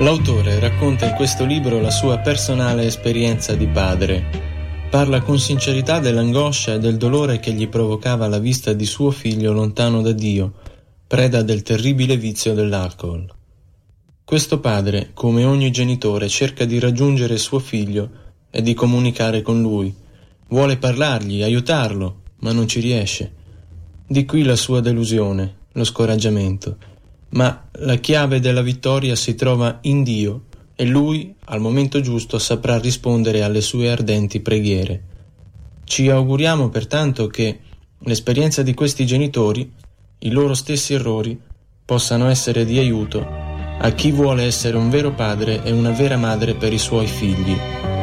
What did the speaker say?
L'autore racconta in questo libro la sua personale esperienza di padre. Parla con sincerità dell'angoscia e del dolore che gli provocava la vista di suo figlio lontano da Dio, preda del terribile vizio dell'alcol. Questo padre, come ogni genitore, cerca di raggiungere suo figlio e di comunicare con lui. Vuole parlargli, aiutarlo, ma non ci riesce. Di qui la sua delusione, lo scoraggiamento. Ma la chiave della vittoria si trova in Dio e Lui, al momento giusto, saprà rispondere alle sue ardenti preghiere. Ci auguriamo pertanto che l'esperienza di questi genitori, i loro stessi errori, possano essere di aiuto a chi vuole essere un vero padre e una vera madre per i suoi figli.